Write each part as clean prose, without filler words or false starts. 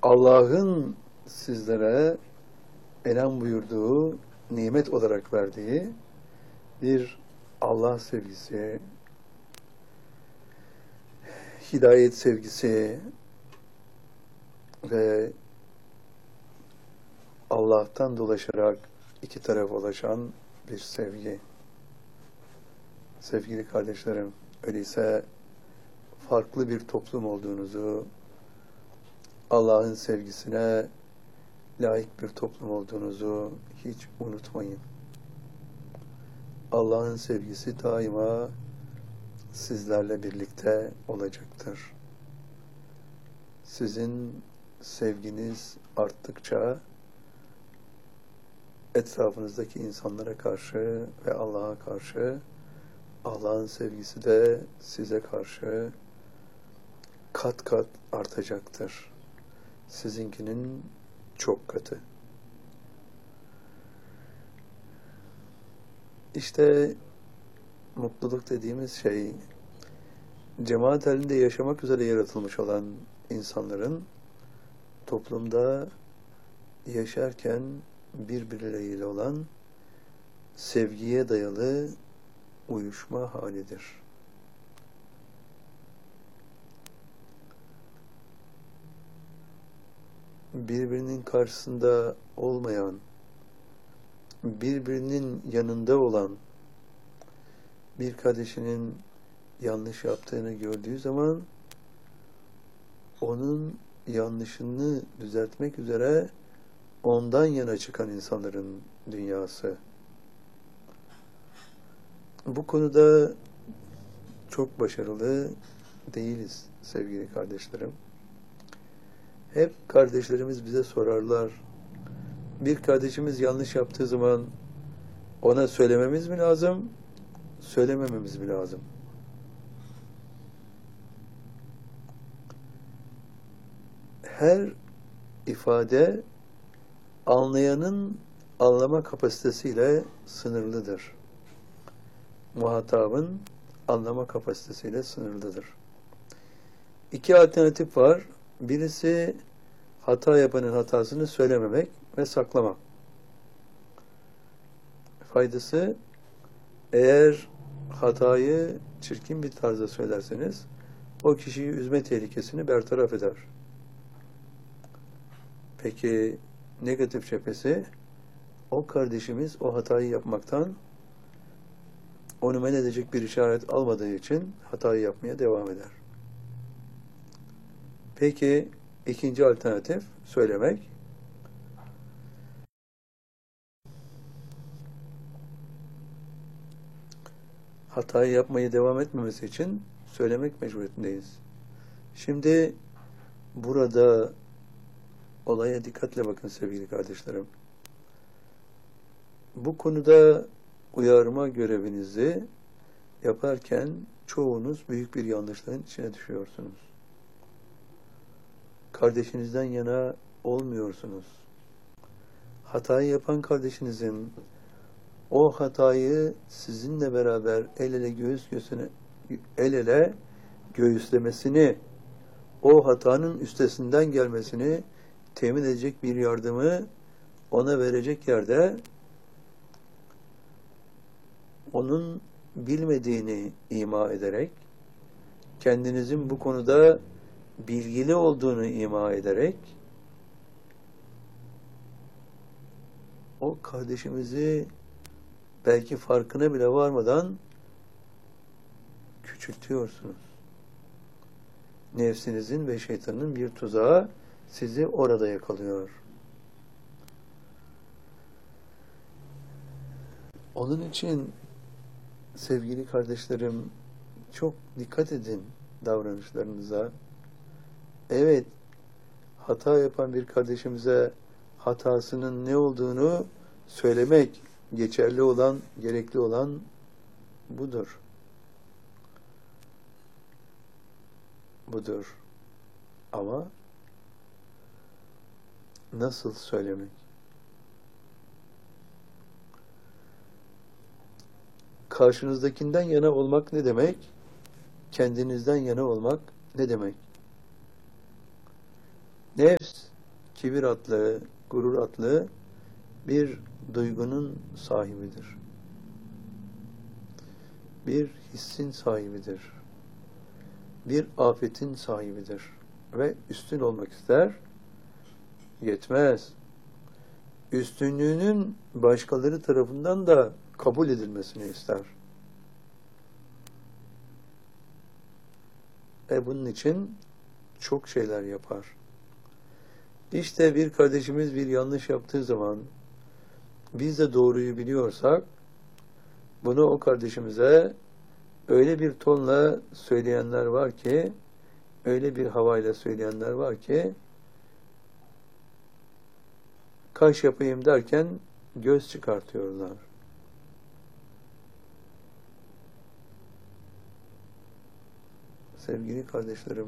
Allah'ın sizlere enam buyurduğu, nimet olarak verdiği bir Allah sevgisi, hidayet sevgisi ve Allah'tan dolaşarak iki tarafa ulaşan bir sevgi. Sevgili kardeşlerim, öyleyse farklı bir toplum olduğunuzu, Allah'ın sevgisine layık bir toplum olduğunuzu hiç unutmayın. Allah'ın sevgisi daima sizlerle birlikte olacaktır. Sizin sevginiz arttıkça etrafınızdaki insanlara karşı ve Allah'a karşı Allah'ın sevgisi de size karşı kat kat artacaktır. Sizinkinin çok katı. İşte mutluluk dediğimiz şey, cemaat halinde yaşamak üzere yaratılmış olan insanların toplumda yaşarken birbirleriyle olan sevgiye dayalı uyuşma halidir. Birbirinin karşısında olmayan, birbirinin yanında olan bir kardeşinin yanlış yaptığını gördüğü zaman onun yanlışını düzeltmek üzere ondan yana çıkan insanların dünyası. Bu konuda çok başarılı değiliz sevgili kardeşlerim. Hep kardeşlerimiz bize sorarlar. Bir kardeşimiz yanlış yaptığı zaman ona söylememiz mi lazım, söylemememiz mi lazım? Her ifade anlayanın anlama kapasitesiyle sınırlıdır. Muhatabın anlama kapasitesiyle sınırlıdır. İki alternatif var. Birisi hata yapanın hatasını söylememek ve saklamak. Faydası, eğer hatayı çirkin bir tarzda söylerseniz o kişiyi üzme tehlikesini bertaraf eder. Peki negatif cephesi, o kardeşimiz o hatayı yapmaktan onu men edecek bir işaret almadığı için hatayı yapmaya devam eder. Peki ikinci alternatif söylemek. Hatayı yapmaya devam etmemesi için söylemek mecburiyetindeyiz. Şimdi burada olaya dikkatle bakın sevgili kardeşlerim. Bu konuda uyarma görevinizi yaparken çoğunuz büyük bir yanlışlığın içine düşüyorsunuz. Kardeşinizden yana olmuyorsunuz. Hatayı yapan kardeşinizin o hatayı sizinle beraber el ele göğüslemesini, o hatanın üstesinden gelmesini temin edecek bir yardımı ona verecek yerde onun bilmediğini ima ederek, kendinizin bu konuda bilgili olduğunu ima ederek o kardeşimizi belki farkına bile varmadan küçültüyorsunuz. Nefsinizin ve şeytanın bir tuzağı sizi orada yakalıyor. Onun için sevgili kardeşlerim, çok dikkat edin davranışlarınıza. Evet, hata yapan bir kardeşimize hatasının ne olduğunu söylemek geçerli olan, gerekli olan budur. Budur. Ama nasıl söylemek? Karşınızdakinden yana olmak ne demek? Kendinizden yana olmak ne demek? Nefs kibir adlı, gurur adlı bir duygunun sahibidir. Bir hissin sahibidir. Bir afetin sahibidir. Ve üstün olmak ister. Yetmez. Üstünlüğünün başkaları tarafından da kabul edilmesini ister. Bunun için çok şeyler yapar. İşte bir kardeşimiz bir yanlış yaptığı zaman biz de doğruyu biliyorsak bunu o kardeşimize öyle bir tonla söyleyenler var ki, öyle bir havayla söyleyenler var ki kaş yapayım derken göz çıkartıyorlar. Sevgili kardeşlerim,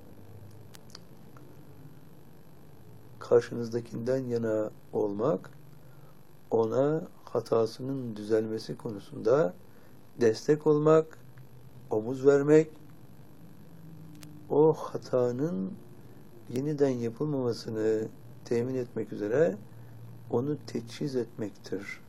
karşınızdakinden yana olmak, ona hatasının düzelmesi konusunda destek olmak, omuz vermek, o hatanın yeniden yapılmamasını temin etmek üzere onu teçhiz etmektir.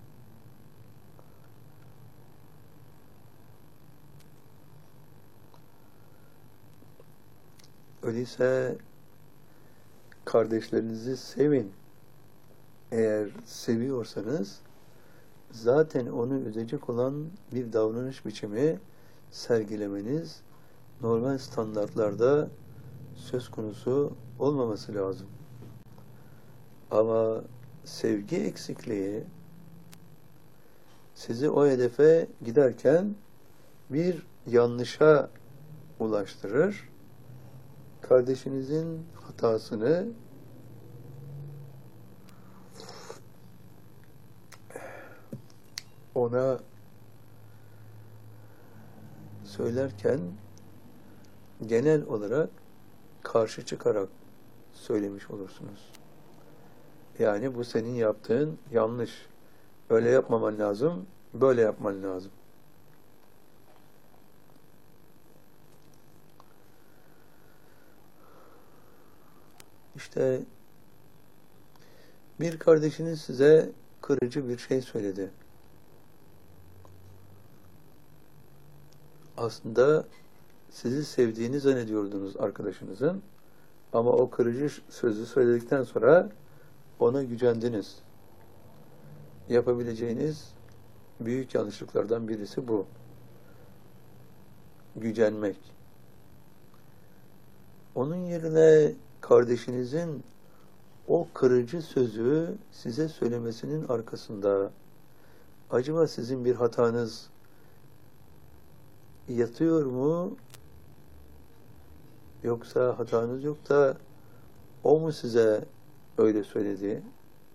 Öyleyse kardeşlerinizi sevin. Eğer seviyorsanız zaten onu üzecek olan bir davranış biçimi sergilemeniz normal standartlarda söz konusu olmaması lazım. Ama sevgi eksikliği sizi o hedefe giderken bir yanlışa ulaştırır. Kardeşinizin hatasını ona söylerken genel olarak karşı çıkarak söylemiş olursunuz. Yani bu senin yaptığın yanlış. Öyle yapmaman lazım, böyle yapman lazım. İşte bir kardeşiniz size kırıcı bir şey söyledi. Aslında sizi sevdiğini zannediyordunuz arkadaşınızın, ama o kırıcı sözü söyledikten sonra ona gücendiniz. Yapabileceğiniz büyük yanlışlıklardan birisi bu. Gücenmek. Onun yerine kardeşinizin o kırıcı sözü size söylemesinin arkasında acaba sizin bir hatanız yatıyor mu? Yoksa hatanız yok da o mu size öyle söyledi?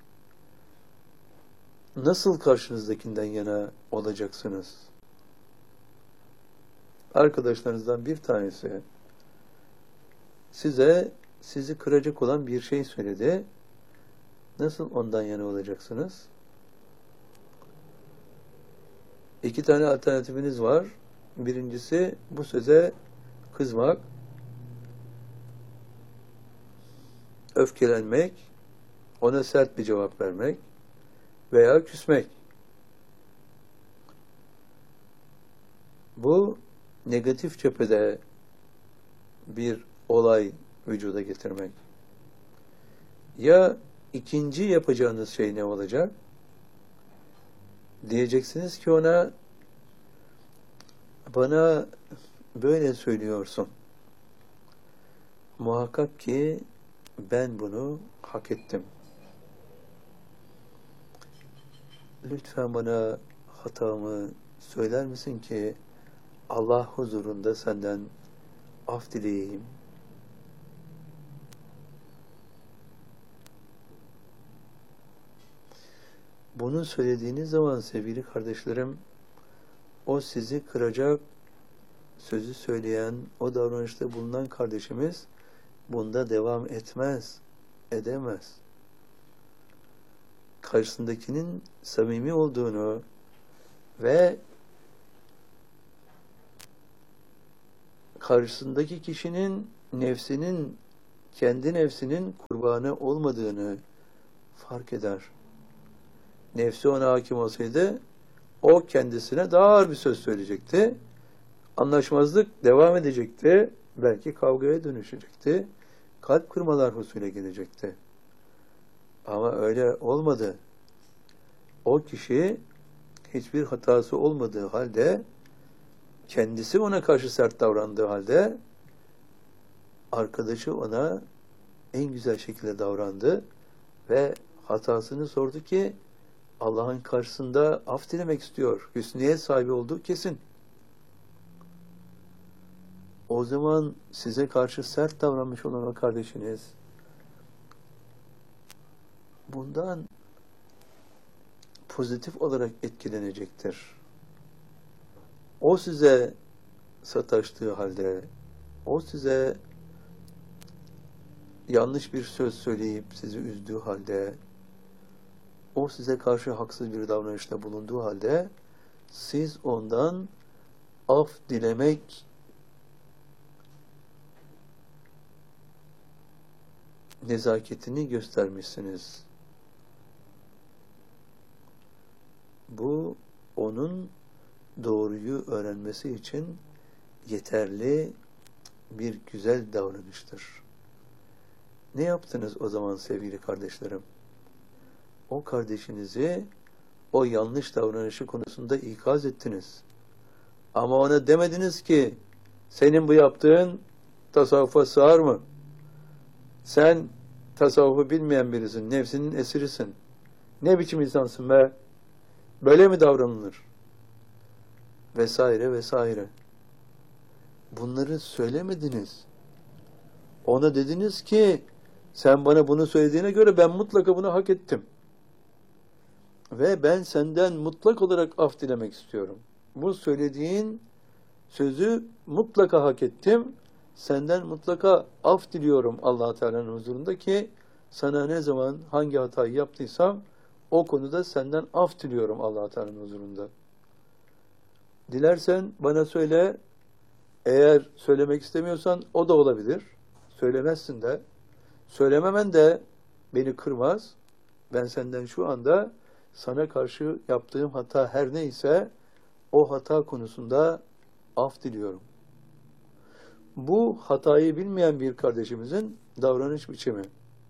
Nasıl karşınızdakinden yana olacaksınız? Arkadaşlarınızdan bir tanesi sizi kıracak olan bir şey söyledi. Nasıl ondan yana olacaksınız? İki tane alternatifiniz var. Birincisi bu söze kızmak, öfkelenmek, ona sert bir cevap vermek veya küsmek. Bu negatif cephede bir olay vücuda getirmek. Ya ikinci yapacağınız şey ne olacak? Diyeceksiniz ki ona, bana böyle söylüyorsun. Muhakkak ki ben bunu hak ettim. Lütfen bana hatamı söyler misin ki Allah huzurunda senden af dileyeyim. Bunu söylediğiniz zaman sevgili kardeşlerim, o sizi kıracak sözü söyleyen, o davranışta bulunan kardeşimiz bunda devam etmez, edemez. Karşısındakinin samimi olduğunu ve karşısındaki kişinin nefsinin kendi nefsinin kurbanı olmadığını fark eder. Nefsi ona hakim olsaydı o kendisine daha ağır bir söz söyleyecekti. Anlaşmazlık devam edecekti. Belki kavgaya dönüşecekti. Kalp kırmalar husule gelecekti. Ama öyle olmadı. O kişi hiçbir hatası olmadığı halde, kendisi ona karşı sert davrandığı halde, arkadaşı ona en güzel şekilde davrandı ve hatasını sordu ki Allah'ın karşısında af dilemek istiyor. Hüsniyet sahibi olduğu kesin. O zaman size karşı sert davranmış olan o kardeşiniz bundan pozitif olarak etkilenecektir. O size sataştığı halde, o size yanlış bir söz söyleyip sizi üzdüğü halde, o size karşı haksız bir davranışta bulunduğu halde, siz ondan af dilemek nezaketini göstermişsiniz. Bu, onun doğruyu öğrenmesi için yeterli bir güzel davranıştır. Ne yaptınız o zaman sevgili kardeşlerim? O kardeşinizi o yanlış davranışı konusunda ikaz ettiniz. Ama ona demediniz ki senin bu yaptığın tasavvufa sığar mı? Sen tasavvufu bilmeyen birisin, nefsinin esirisin. Ne biçim insansın be? Böyle mi davranılır? Vesaire vesaire. Bunları söylemediniz. Ona dediniz ki sen bana bunu söylediğine göre ben mutlaka bunu hak ettim. Ve ben senden mutlak olarak af dilemek istiyorum. Bu söylediğin sözü mutlaka hak ettim. Senden mutlaka af diliyorum Allah Teala'nın huzurunda ki sana ne zaman hangi hatayı yaptıysam o konuda senden af diliyorum Allah Teala'nın huzurunda. Dilersen bana söyle. Eğer söylemek istemiyorsan o da olabilir. Söylemezsin de. Söylememen de beni kırmaz. Ben senden şu anda sana karşı yaptığım hata her neyse o hata konusunda af diliyorum. Bu hatayı bilmeyen bir kardeşimizin davranış biçimi.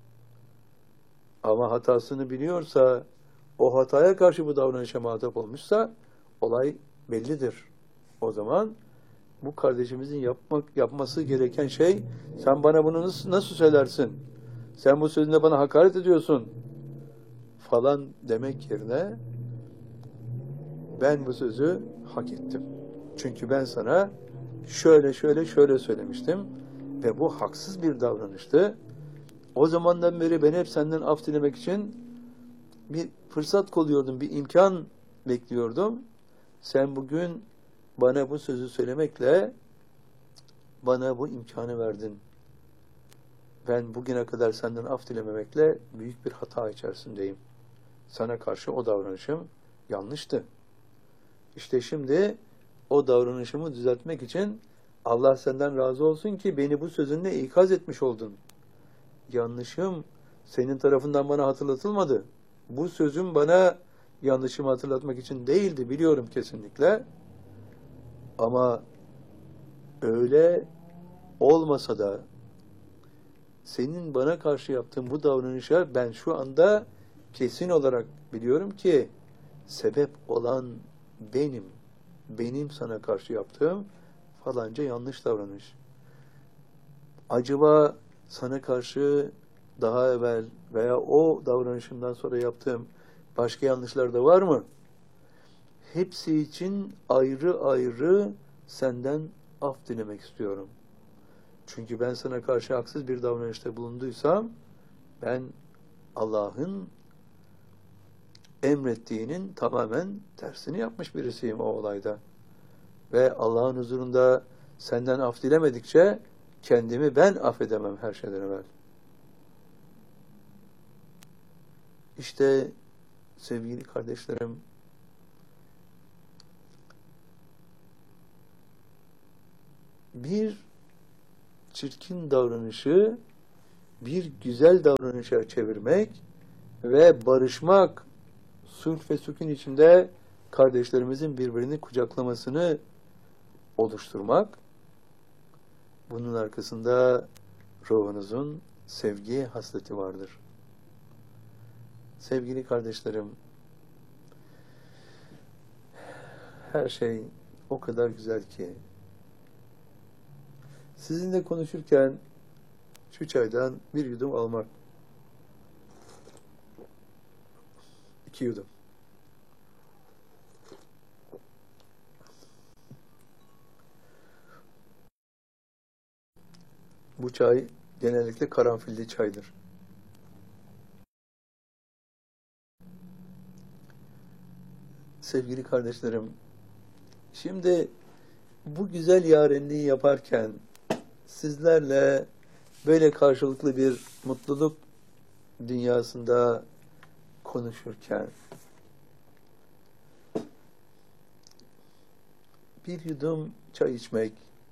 Ama hatasını biliyorsa, o hataya karşı bu davranışa muhatap olmuşsa olay bellidir. O zaman bu kardeşimizin yapması gereken şey, sen bana bunu nasıl söylersin? Sen bu sözünde bana hakaret ediyorsun falan demek yerine ben bu sözü hak ettim. Çünkü ben sana şöyle söylemiştim ve bu haksız bir davranıştı. O zamandan beri ben hep senden af dilemek için bir fırsat kolluyordum, bir imkan bekliyordum. Sen bugün bana bu sözü söylemekle bana bu imkanı verdin. Ben bugüne kadar senden af dilememekle büyük bir hata içerisindeyim. Sana karşı o davranışım yanlıştı. İşte şimdi o davranışımı düzeltmek için Allah senden razı olsun ki beni bu sözünle ikaz etmiş oldun. Yanlışım senin tarafından bana hatırlatılmadı. Bu sözüm bana yanlışımı hatırlatmak için değildi, biliyorum kesinlikle. Ama öyle olmasa da senin bana karşı yaptığın bu davranışa ben şu anda kesin olarak biliyorum ki sebep olan benim. Benim sana karşı yaptığım falanca yanlış davranış. Acaba sana karşı daha evvel veya o davranışımdan sonra yaptığım başka yanlışlar da var mı? Hepsi için ayrı ayrı senden af dilemek istiyorum. Çünkü ben sana karşı haksız bir davranışta bulunduysam ben Allah'ın emrettiğinin tamamen tersini yapmış birisiyim o olayda. Ve Allah'ın huzurunda senden af dilemedikçe kendimi ben affedemem her şeyden evvel. İşte sevgili kardeşlerim, bir çirkin davranışı bir güzel davranışa çevirmek ve barışmak, sulh ve sükun içinde kardeşlerimizin birbirini kucaklamasını oluşturmak, bunun arkasında ruhunuzun sevgi hasleti vardır. Sevgili kardeşlerim, her şey o kadar güzel ki, sizinle konuşurken şu çaydan bir yudum almak, 2 yudum. Bu çay genellikle karanfilli çaydır. Sevgili kardeşlerim, şimdi bu güzel yarenliği yaparken sizlerle böyle karşılıklı bir mutluluk dünyasında konuşurken bir yudum çay içmek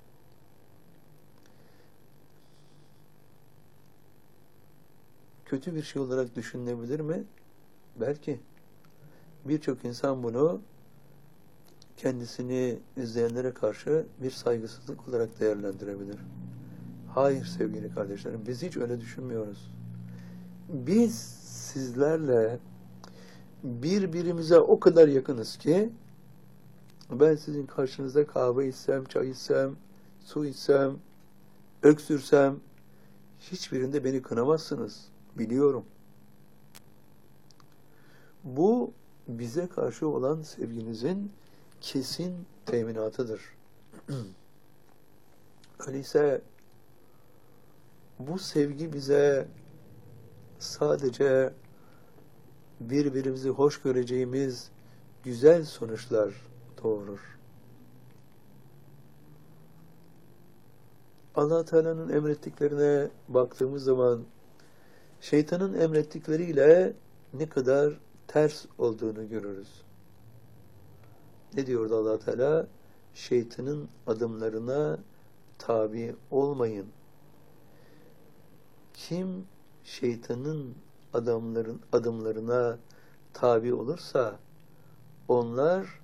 kötü bir şey olarak düşünülebilir mi? Belki. Birçok insan bunu kendisini izleyenlere karşı bir saygısızlık olarak değerlendirebilir. Hayır sevgili kardeşlerim, biz hiç öyle düşünmüyoruz. Biz sizlerle birbirimize o kadar yakınız ki ben sizin karşınızda kahve içsem, çay içsem, su içsem, öksürsem hiçbirinde beni kınamazsınız. Biliyorum. Bu bize karşı olan sevginizin kesin teminatıdır. Öyleyse bu sevgi bize sadece birbirimizi hoş göreceğimiz güzel sonuçlar doğurur. Allah Teala'nın emrettiklerine baktığımız zaman şeytanın emrettikleriyle ne kadar ters olduğunu görürüz. Ne diyordu Allah Teala? Şeytanın adımlarına tabi olmayın. Kim şeytanın adımlarına tabi olursa onlar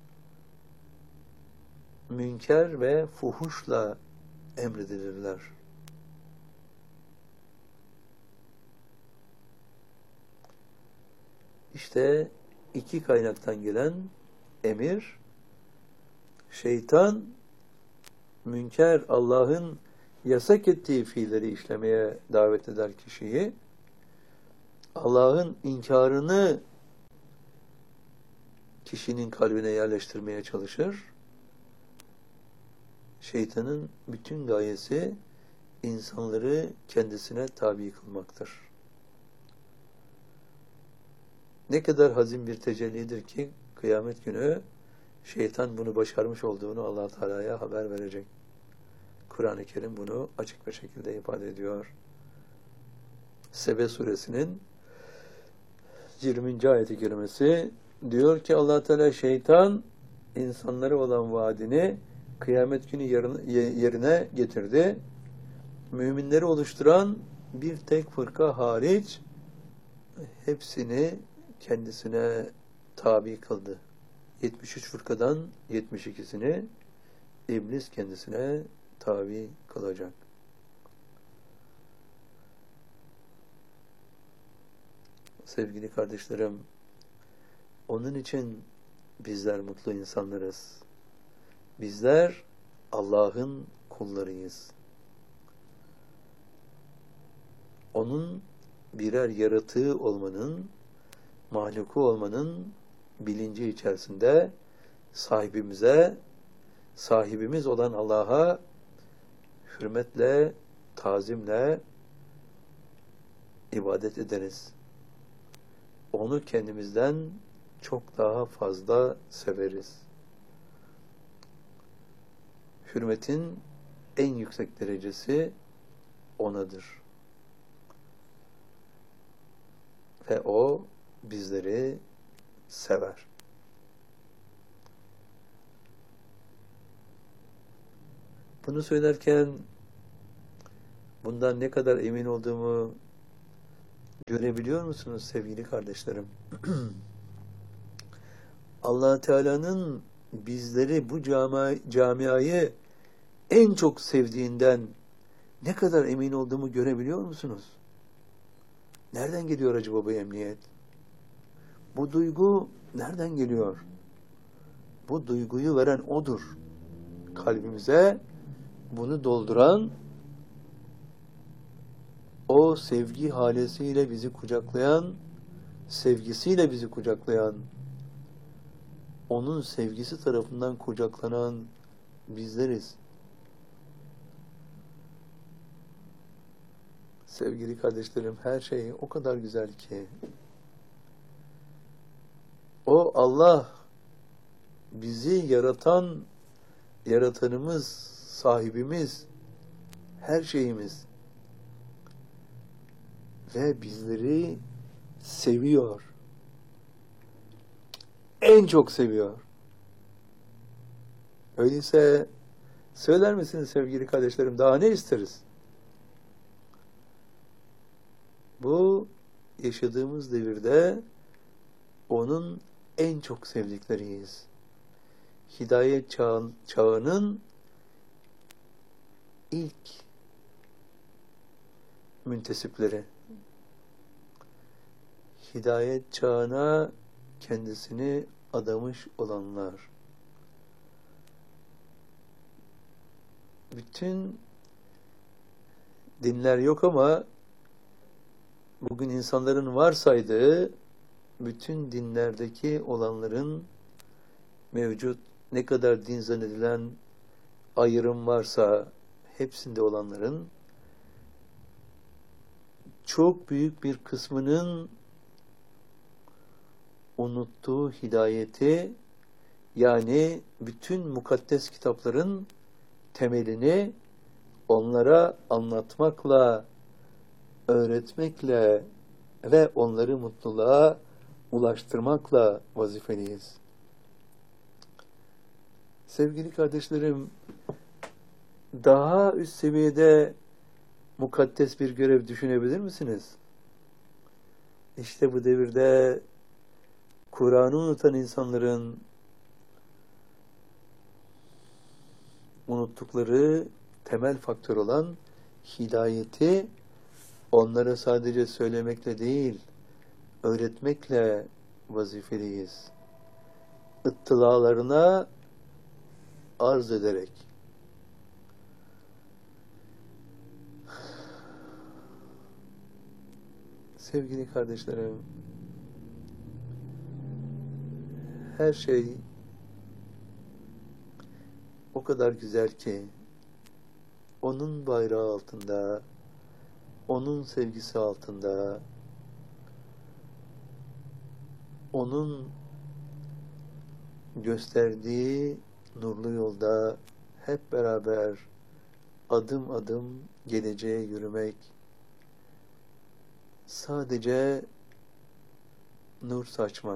münker ve fuhuşla emredilirler. İşte iki kaynaktan gelen emir, şeytan münker, Allah'ın yasak ettiği fiilleri işlemeye davet eder kişiyi, Allah'ın inkarını kişinin kalbine yerleştirmeye çalışır. Şeytanın bütün gayesi insanları kendisine tabi kılmaktır. Ne kadar hazin bir tecellidir ki kıyamet günü şeytan bunu başarmış olduğunu Allah Teala'ya haber verecek. Kur'an-ı Kerim bunu açık bir şekilde ifade ediyor. Sebe suresinin 20. ayeti kerimesi diyor ki Allah Teala şeytan insanlara olan vaadini kıyamet günü yerine getirdi. Müminleri oluşturan bir tek fırka hariç hepsini kendisine tabi kıldı. 73 fırkadan 72'sini iblis kendisine tabi kılacak. Sevgili kardeşlerim, onun için bizler mutlu insanlarız. Bizler Allah'ın kullarıyız. Onun birer yaratığı olmanın, mahluku olmanın bilinci içerisinde sahibimiz olan Allah'a hürmetle, tazimle ibadet ederiz. Onu kendimizden çok daha fazla severiz. Hürmetin en yüksek derecesi O'nadır. Ve O bizleri sever. Bunu söylerken bundan ne kadar emin olduğumu Görebiliyor musunuz sevgili kardeşlerim? Allah Teala'nın bizleri bu camiayı en çok sevdiğinden ne kadar emin olduğumu görebiliyor musunuz? Nereden geliyor acaba bu emniyet? Bu duygu nereden geliyor? Bu duyguyu veren O'dur. Kalbimize bunu dolduran, o sevgi halesiyle bizi kucaklayan, sevgisiyle bizi kucaklayan, onun sevgisi tarafından kucaklanan bizleriz. Sevgili kardeşlerim, her şey o kadar güzel ki, o Allah bizi yaratan, yaratanımız, sahibimiz, her şeyimiz ve bizleri seviyor. En çok seviyor. Öyleyse söyler misiniz sevgili kardeşlerim, daha ne isteriz? Bu yaşadığımız devirde onun en çok sevdikleriyiz. Hidayet çağının ilk müntesipleri. Hidayet çağına kendisini adamış olanlar. Bütün dinler yok ama bugün insanların varsaydığı bütün dinlerdeki olanların mevcut, ne kadar din zannedilen ayrım varsa hepsinde olanların çok büyük bir kısmının unuttuğu hidayeti, yani bütün mukaddes kitapların temelini onlara anlatmakla, öğretmekle ve onları mutluluğa ulaştırmakla vazifeliyiz. Sevgili kardeşlerim, daha üst seviyede mukaddes bir görev düşünebilir misiniz? İşte bu devirde Kur'an'ı unutan insanların unuttukları temel faktör olan hidayeti onlara sadece söylemekle değil, öğretmekle vazifeliyiz. İttilalarına arz ederek. Sevgili kardeşlerim, her şey o kadar güzel ki, onun bayrağı altında, onun sevgisi altında, onun gösterdiği nurlu yolda hep beraber adım adım geleceğe yürümek, sadece nur saçmak,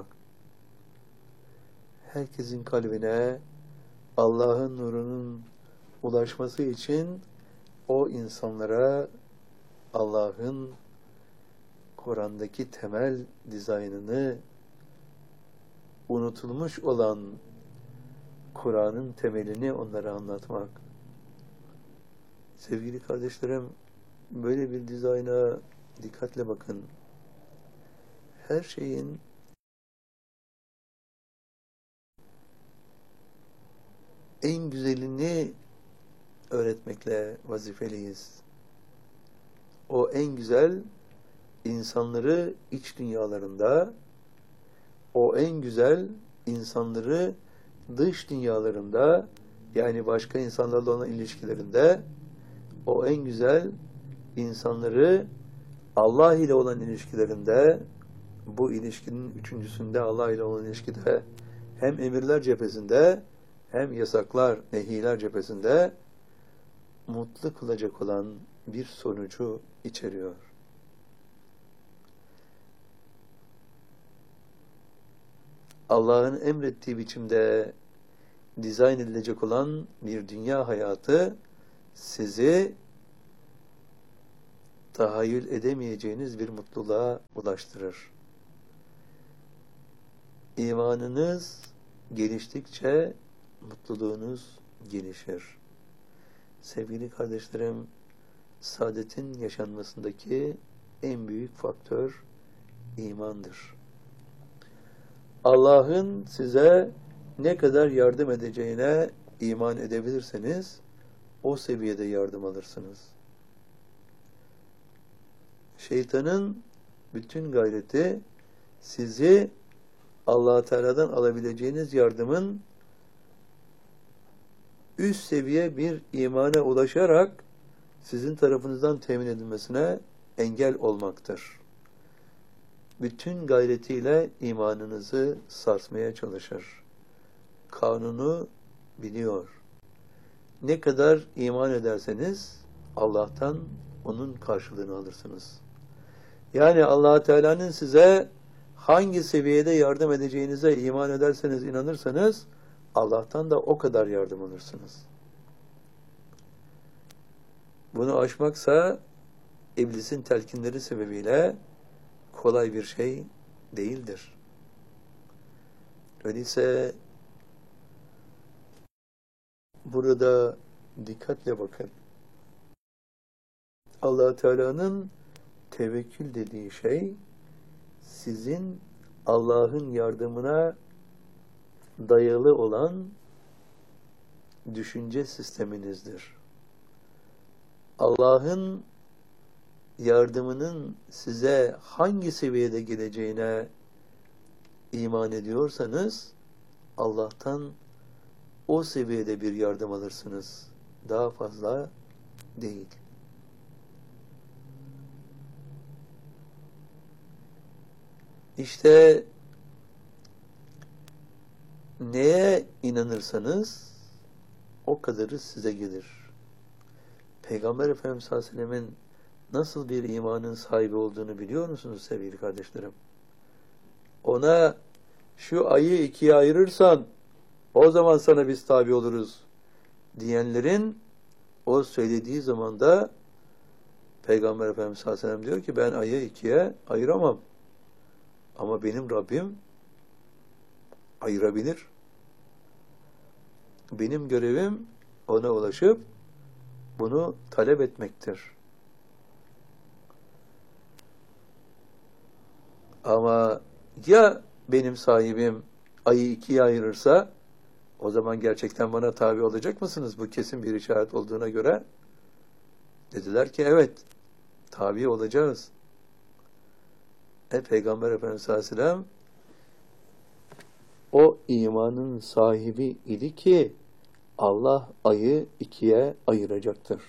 herkesin kalbine Allah'ın nurunun ulaşması için o insanlara Allah'ın Kur'an'daki temel dizaynını, unutulmuş olan Kur'an'ın temelini onlara anlatmak. Sevgili kardeşlerim, böyle bir dizayna dikkatle bakın. Her şeyin en güzelini öğretmekle vazifeliyiz. O en güzel insanları iç dünyalarında, o en güzel insanları dış dünyalarında, yani başka insanlarla olan ilişkilerinde, o en güzel insanları Allah ile olan ilişkilerinde, bu ilişkinin üçüncüsünde, Allah ile olan ilişkide hem emirler cephesinde hem yasaklar, nehiler cephesinde mutlu kılacak olan bir sonucu içeriyor. Allah'ın emrettiği biçimde dizayn edilecek olan bir dünya hayatı sizi tahayyül edemeyeceğiniz bir mutluluğa ulaştırır. İmanınız geliştikçe mutluluğunuz gelişir. Sevgili kardeşlerim, saadetin yaşanmasındaki en büyük faktör imandır. Allah'ın size ne kadar yardım edeceğine iman edebilirseniz o seviyede yardım alırsınız. Şeytanın bütün gayreti sizi Allah-u Teala'dan alabileceğiniz yardımın üst seviye bir imana ulaşarak sizin tarafınızdan temin edilmesine engel olmaktır. Bütün gayretiyle imanınızı sarsmaya çalışır. Kanunu biliyor. Ne kadar iman ederseniz Allah'tan onun karşılığını alırsınız. Yani Allah Teala'nın size hangi seviyede yardım edeceğinize iman ederseniz, inanırsanız Allah'tan da o kadar yardım alırsınız. Bunu aşmaksa iblisin telkinleri sebebiyle kolay bir şey değildir. Öyleyse burada dikkatle bakın. Allah Teala'nın tevekkül dediği şey sizin Allah'ın yardımına dayalı olan düşünce sisteminizdir. Allah'ın yardımının size hangi seviyede geleceğine iman ediyorsanız Allah'tan o seviyede bir yardım alırsınız. Daha fazla değil. İşte neye inanırsanız o kadarı size gelir. Peygamber Efendimiz sallallahu aleyhi ve sellemin nasıl bir imanın sahibi olduğunu biliyor musunuz sevgili kardeşlerim? Ona şu ayı ikiye ayırırsan o zaman sana biz tabi oluruz diyenlerin o söylediği zaman da Peygamber Efendimiz sallallahu aleyhi ve sellem diyor ki ben ayı ikiye ayıramam. Ama benim Rabbim ayırabilir. Benim görevim ona ulaşıp bunu talep etmektir. Ama ya benim sahibim ayı ikiye ayırırsa o zaman gerçekten bana tabi olacak mısınız? Bu kesin bir işaret olduğuna göre dediler ki evet tabi olacağız. Peygamber Efendimiz sallallahu aleyhi ve sellem o imanın sahibi idi ki Allah ayı ikiye ayıracaktır.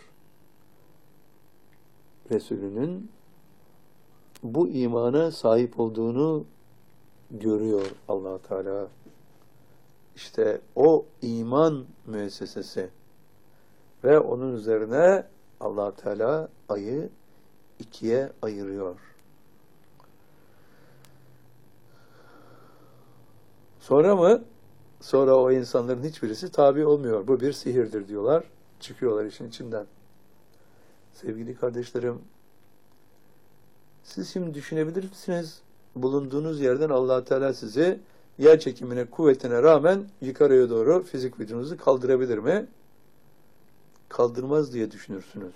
Resulünün bu imana sahip olduğunu görüyor Allah Teala. İşte o iman müessesesi ve onun üzerine Allah Teala ayı ikiye ayırıyor. Sonra mı? Sonra o insanların hiçbirisi tabi olmuyor. Bu bir sihirdir diyorlar. Çıkıyorlar işin içinden. Sevgili kardeşlerim, siz şimdi düşünebilir misiniz? Bulunduğunuz yerden Allah Teala sizi yer çekimine, kuvvetine rağmen yukarıya doğru fizik vücudunuzu kaldırabilir mi? Kaldırmaz diye düşünürsünüz.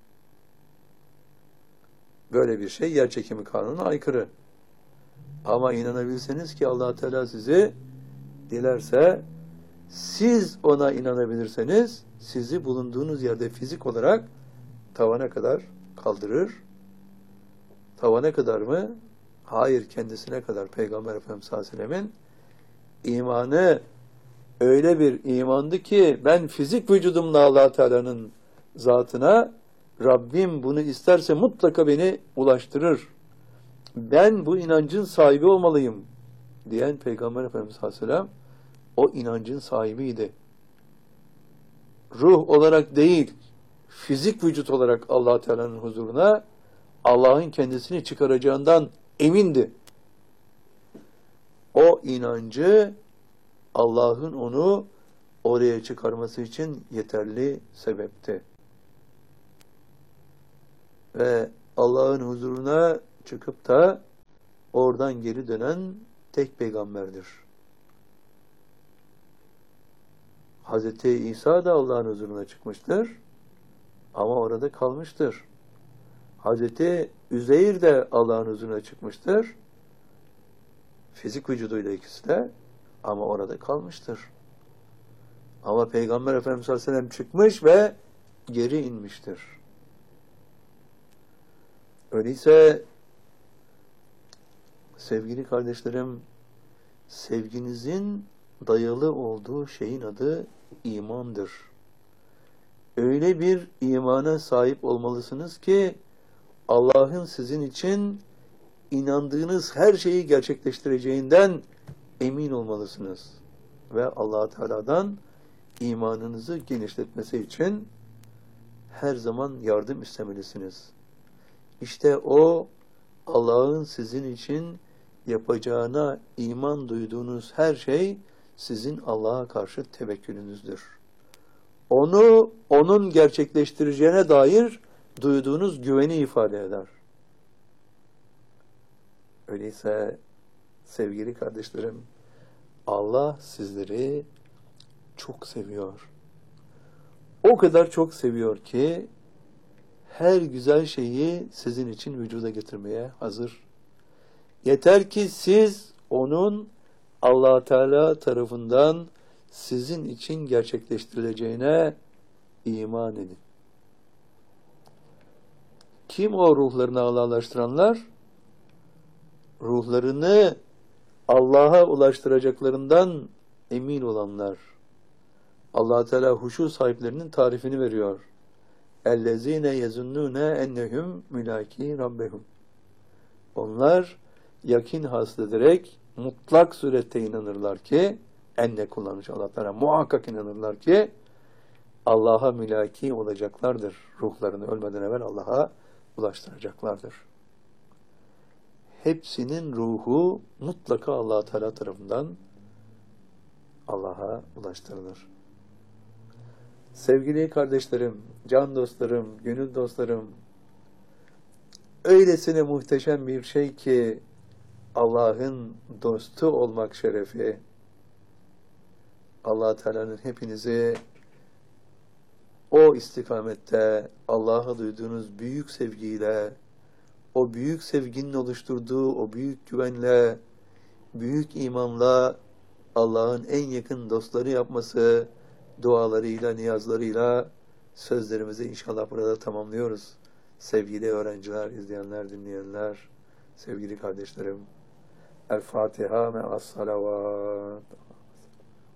Böyle bir şey yer çekimi kanununa aykırı. Ama inanabilseniz ki Allah Teala sizi dilerse, siz ona inanabilirseniz sizi bulunduğunuz yerde fizik olarak tavana kadar kaldırır. Tavana kadar mı? Hayır, kendisine kadar. Peygamber Efendimiz sallallahu aleyhi ve sellemin imanı öyle bir imandı ki ben fizik vücudumla Allah Teala'nın zatına Rabbim bunu isterse mutlaka beni ulaştırır. Ben bu inancın sahibi olmalıyım diyen Peygamber Efendimiz sallallahu aleyhi ve sellem o inancın sahibiydi. Ruh olarak değil, fizik vücut olarak Allah Teala'nın huzuruna Allah'ın kendisini çıkaracağından emindi. O inancı Allah'ın onu oraya çıkarması için yeterli sebepti. Ve Allah'ın huzuruna çıkıp da oradan geri dönen tek peygamberdir. Hazreti İsa da Allah'ın huzuruna çıkmıştır ama orada kalmıştır. Hazreti Üzeyr de Allah'ın huzuruna çıkmıştır. Fizik vücuduyla ikisi de ama orada kalmıştır. Ama Peygamber Efendimiz sallallahu aleyhi ve sellem çıkmış ve geri inmiştir. Öyleyse sevgili kardeşlerim, sevginizin dayalı olduğu şeyin adı imandır. Öyle bir imana sahip olmalısınız ki Allah'ın sizin için inandığınız her şeyi gerçekleştireceğinden emin olmalısınız. Ve Allah Teala'dan imanınızı genişletmesi için her zaman yardım istemelisiniz. İşte o Allah'ın sizin için yapacağına iman duyduğunuz her şey sizin Allah'a karşı tevekkülünüzdür. Onun gerçekleştireceğine dair duyduğunuz güveni ifade eder. Öyleyse sevgili kardeşlerim, Allah sizleri çok seviyor. O kadar çok seviyor ki her güzel şeyi sizin için vücuda getirmeye hazır. Yeter ki siz onun Allah Teala tarafından sizin için gerçekleştirileceğine iman edin. Kim o ruhlarını Allah'laştıranlar? Ruhlarını Allah'a ulaştıracaklarından emin olanlar. Allah Teala huşu sahiplerinin tarifini veriyor. اَلَّذ۪ينَ يَزُنُّونَ اَنَّهُمْ مُلَاك۪ي رَبَّهُمْ. Onlar yakin hasıl ederek mutlak surette inanırlar ki, enne kullanmış Allah Teala, muhakkak inanırlar ki Allah'a mülaki olacaklardır. Ruhlarını ölmeden evvel Allah'a ulaştıracaklardır. Hepsinin ruhu mutlaka Allah Teala tarafından Allah'a ulaştırılır. Sevgili kardeşlerim, can dostlarım, gönül dostlarım, öylesine muhteşem bir şey ki Allah'ın dostu olmak şerefi. Allah Teala'nın hepinizi o istikamette Allah'a duyduğunuz büyük sevgiyle, o büyük sevginin oluşturduğu o büyük güvenle, büyük imanla Allah'ın en yakın dostları yapması, dualarıyla, niyazlarıyla sözlerimizi inşallah burada tamamlıyoruz. Sevgili öğrenciler, izleyenler, dinleyenler, sevgili kardeşlerim. El Fatiha me'as salavat.